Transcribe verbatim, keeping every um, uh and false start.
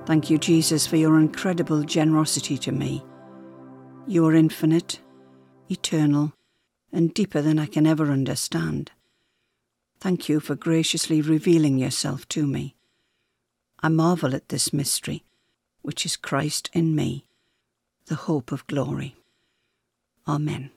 Thank you, Jesus, for your incredible generosity to me. You are infinite, eternal, and deeper than I can ever understand. Thank you for graciously revealing yourself to me. I marvel at this mystery, which is Christ in me, the hope of glory. Amen.